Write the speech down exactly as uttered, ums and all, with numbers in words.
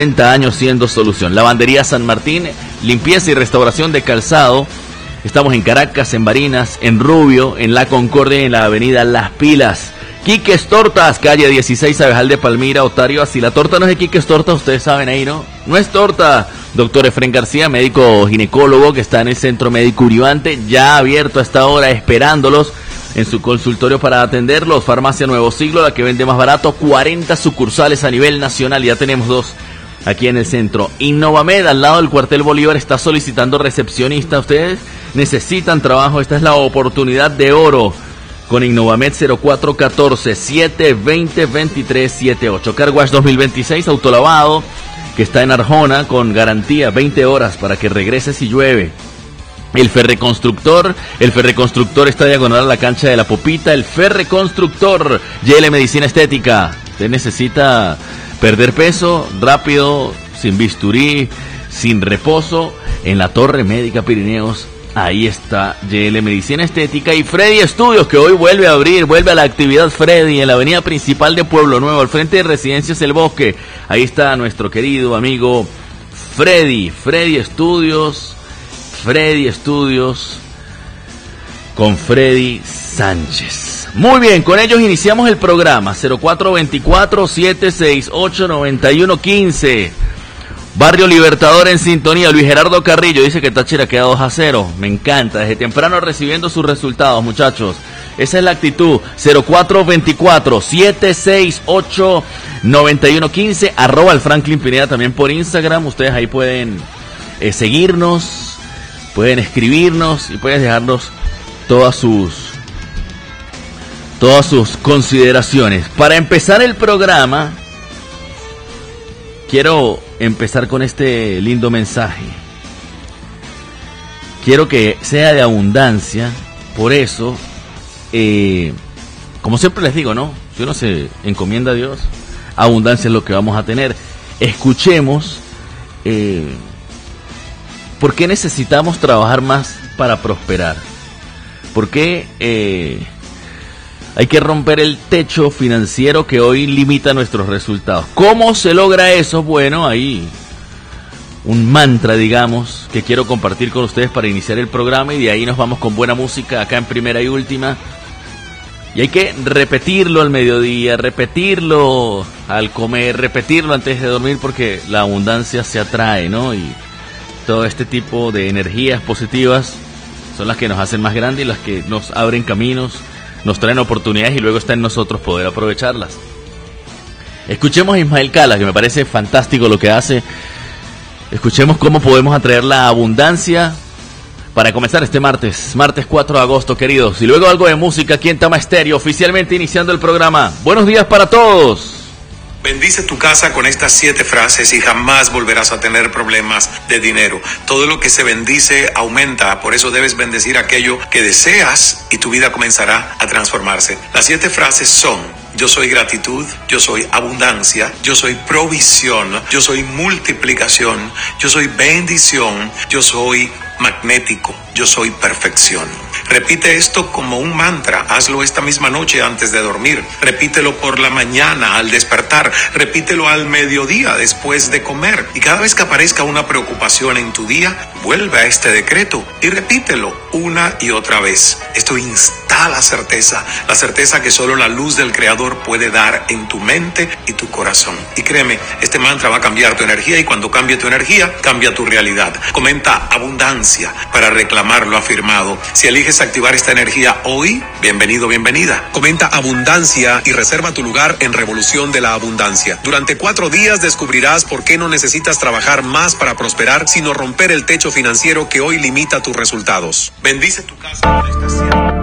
treinta años siendo solución. Lavandería San Martín, limpieza y restauración de calzado. Estamos en Caracas, en Barinas, en Rubio, en La Concordia y en la avenida Las Pilas. Quiques Tortas, calle dieciséis, Abejal de Palmira, Otario. Si la torta no es de Quiques Tortas, ustedes saben ahí, ¿no? No es torta. Doctor Efren García, médico ginecólogo que está en el Centro Médico Uribante, ya abierto a esta hora, esperándolos en su consultorio para atenderlos. Farmacia Nuevo Siglo, la que vende más barato, cuarenta sucursales a nivel nacional, ya tenemos dos aquí en el centro. Innovamed, al lado del cuartel Bolívar, está solicitando recepcionista. Ustedes necesitan trabajo, esta es la oportunidad de oro con Innovamed. Cero cuatro uno cuatro, siete dos cero, dos tres siete ocho. Carwash dos mil veintiséis, autolavado, que está en Arjona con garantía veinte horas para que regrese si llueve. El Ferreconstructor, el Ferreconstructor está diagonal a la cancha de la Popita. El Ferreconstructor, Y L Medicina Estética. Usted necesita perder peso rápido, sin bisturí, sin reposo, en la Torre Médica Pirineos. Ahí está Y L Medicina Estética. Y Freddy Estudios, que hoy vuelve a abrir, vuelve a la actividad Freddy en la avenida principal de Pueblo Nuevo, al frente de Residencias El Bosque. Ahí está nuestro querido amigo Freddy, Freddy Estudios, Freddy Estudios con Freddy Sánchez. Muy bien, con ellos iniciamos el programa. Cero cuatro dos cuatro, siete seis ocho, nueve uno uno cinco. Barrio Libertador en sintonía. Luis Gerardo Carrillo dice que Táchira queda dos a cero. Me encanta, desde temprano recibiendo sus resultados, muchachos. Esa es la actitud. Cero cuatro dos cuatro, siete seis ocho, nueve uno uno cinco. Arroba el Franklin Pineda también por Instagram. Ustedes ahí pueden eh, seguirnos, pueden escribirnos y pueden dejarnos todas sus todas sus consideraciones. Para empezar el programa, quiero empezar con este lindo mensaje. Quiero que sea de abundancia. Por eso, eh, como siempre les digo, ¿no? Si uno se encomienda a Dios, abundancia es lo que vamos a tener. Escuchemos eh, por qué necesitamos trabajar más para prosperar. ¿Por qué eh, hay que romper el techo financiero que hoy limita nuestros resultados? ¿Cómo se logra eso? Bueno, hay un mantra, digamos, que quiero compartir con ustedes para iniciar el programa, y de ahí nos vamos con buena música acá en Primera y Última. Y hay que repetirlo al mediodía, repetirlo al comer, repetirlo antes de dormir, porque la abundancia se atrae, ¿no? Y todo este tipo de energías positivas son las que nos hacen más grandes y las que nos abren caminos, nos traen oportunidades y luego está en nosotros poder aprovecharlas. Escuchemos a Ismael Cala, que me parece fantástico lo que hace. Escuchemos cómo podemos atraer la abundancia para comenzar este martes, martes cuatro de agosto, queridos. Y luego algo de música aquí en Tama Estéreo, oficialmente iniciando el programa. Buenos días para todos. Bendice tu casa con estas siete frases y jamás volverás a tener problemas de dinero. Todo lo que se bendice aumenta, por eso debes bendecir aquello que deseas y tu vida comenzará a transformarse. Las siete frases son: yo soy gratitud, yo soy abundancia, yo soy provisión, yo soy multiplicación, yo soy bendición, yo soy magnético, yo soy perfección. Repite esto como un mantra, hazlo esta misma noche antes de dormir, repítelo por la mañana al despertar, repítelo al mediodía después de comer, y cada vez que aparezca una preocupación en tu día, vuelve a este decreto y repítelo una y otra vez. Esto instala certeza, la certeza que solo la luz del Creador puede dar en tu mente y tu corazón. Y créeme, este mantra va a cambiar tu energía, y cuando cambie tu energía, cambia tu realidad. Comenta abundancia para reclamar lo afirmado. Si eliges activar esta energía hoy, bienvenido, bienvenida. Comenta abundancia y reserva tu lugar en Revolución de la Abundancia. Durante cuatro días descubrirás por qué no necesitas trabajar más para prosperar, sino romper el techo financiero que hoy limita tus resultados. Bendice tu casa con esta siete.